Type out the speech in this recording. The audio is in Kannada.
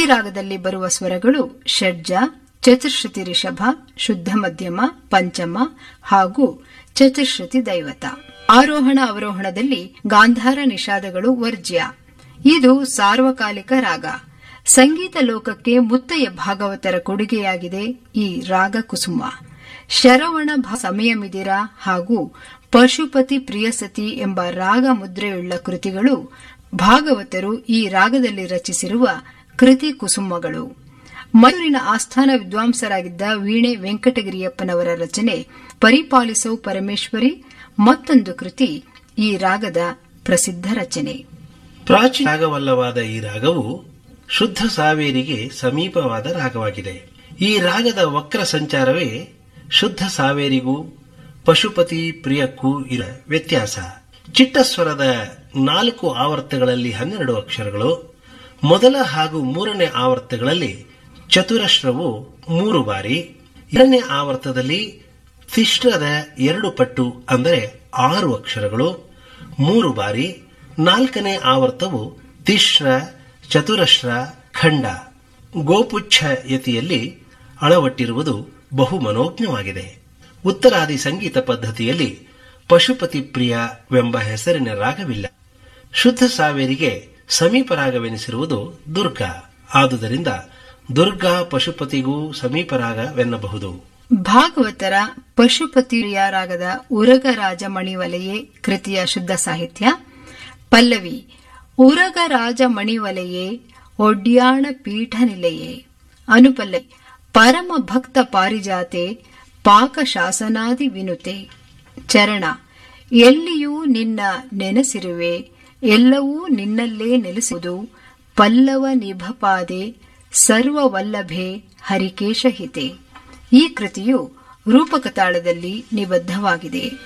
ರಾಗದಲ್ಲಿ ಬರುವ ಸ್ವರಗಳು ಷಡ್ಜ, ಚತುಶ್ರುತಿ ರಿಷಭ, ಶುದ್ಧ ಮಧ್ಯಮ, ಪಂಚಮ ಹಾಗೂ ಚತುಶ್ರುತಿ ದೈವತ. ಆರೋಹಣ ಅವರೋಹಣದಲ್ಲಿ ಗಾಂಧಾರ ನಿಷಾದಗಳು ವರ್ಜ್ಯ. ಇದು ಸಾರ್ವಕಾಲಿಕ ರಾಗ. ಸಂಗೀತ ಲೋಕಕ್ಕೆ ಮುತ್ತಯ್ಯ ಭಾಗವತರ ಕೊಡುಗೆಯಾಗಿದೆ ಈ ರಾಗ ಕುಸುಮ. ಶರವಣ ಸಮಯ ಮಿದಿರ ಹಾಗೂ ಪಶುಪತಿ ಪ್ರಿಯಸತಿ ಎಂಬ ರಾಗ ಮುದ್ರೆಯುಳ್ಳ ಕೃತಿಗಳು ಭಾಗವತರು ಈ ರಾಗದಲ್ಲಿ ರಚಿಸಿರುವ ಕೃತಿ ಕುಸುಮಗಳು. ಮೈಸೂರಿನ ಆಸ್ಥಾನ ವಿದ್ವಾಂಸರಾಗಿದ್ದ ವೀಣೆ ವೆಂಕಟಗಿರಿಯಪ್ಪನವರ ರಚನೆ ಪರಿಪಾಲಿಸೋ ಪರಮೇಶ್ವರಿ ಮತ್ತೊಂದು ಕೃತಿ ಈ ರಾಗದ ಪ್ರಸಿದ್ಧ ರಚನೆ. ಪ್ರಾಚೀನ ರಾಗವಲ್ಲವಾದ ಈ ರಾಗವು ಶುದ್ಧ ಸಾವೇರಿಗೆ ಸಮೀಪವಾದ ರಾಗವಾಗಿದೆ. ಈ ರಾಗದ ವಕ್ರ ಸಂಚಾರವೇ ಶುದ್ಧ ಸಾವೇರಿಗೂ ಪಶುಪತಿ ಪ್ರಿಯಕ್ಕೂ ಇರುವ ವ್ಯತ್ಯಾಸ. ಚಿಟ್ಟಸ್ವರದ 4 ಆವರ್ತಗಳಲ್ಲಿ 12 ಅಕ್ಷರಗಳು, ಮೊದಲ ಹಾಗೂ 3ನೇ ಆವರ್ತಗಳಲ್ಲಿ ಚತುರಶ್ರವು 3 ಬಾರಿ, 2ನೇ ಆವರ್ತದಲ್ಲಿ ತಿಶ್ರದ 2 ಪಟ್ಟು ಅಂದರೆ 6 ಅಕ್ಷರಗಳು 3 ಬಾರಿ, 4ನೇ ಆವರ್ತವು ತಿಶ್ರ, ಚತುರಶ್ರ, ಖಂಡ, ಗೋಪುಚ್ಛ ಯತಿಯಲ್ಲಿ ಅಳವಟ್ಟಿರುವುದು ಬಹು ಮನೋಜ್ಞವಾಗಿದೆ. ಉತ್ತರಾದಿ ಸಂಗೀತ ಪದ್ಧತಿಯಲ್ಲಿ ಪಶುಪತಿ ಪ್ರಿಯವೆಂಬ ಹೆಸರಿನ ರಾಗವಿಲ್ಲ. ಶುದ್ಧ ಸಾವೇರಿಗೆ ಸಮೀಪ ರಾಗವೆನಿಸಿರುವುದು ದುರ್ಗಾ. ಆದುದರಿಂದ ದುರ್ಗಾ ಪಶುಪತಿಗೂ ಸಮೀಪ ರಾಗವೆನ್ನಬಹುದು. ಭಾಗವತರ ಪಶುಪತಿ ರಾಗದ ಉರಗರಾಜ ಮಣಿವಲೆಯೇ ಕೃತಿಯ ಶುದ್ಧ ಸಾಹಿತ್ಯ. ಪಲ್ಲವಿ ಉರಗರಾಜ ಮಣಿವಲೆಯೇ ಒಡ್ಯಾಣ ಪೀಠ ನಿಲೆಯೇ. ಅನುಪಲ್ಲವಿ ಪರಮ ಭಕ್ತ ಪಾರಿಜಾತೆ ಪಾಕ ಶಾಸನಾದಿ ವಿನುತೆ. ಚರಣ ಎಲ್ಲಿಯೂ ನಿನ್ನ ನೆನೆಸಿರುವೆ, ಎಲ್ಲವೂ ನಿನ್ನಲ್ಲೇ ನೆಲೆಸುವುದು. ಪಲ್ಲವ ನಿಭಪಾದೆ ಸರ್ವವಲ್ಲಭೆ ಹರಿಕೇಶ ಹಿತೆ. ಈ ಕೃತಿಯು ರೂಪಕ ತಾಳದಲ್ಲಿ ನಿಬದ್ಧವಾಗಿದೆ.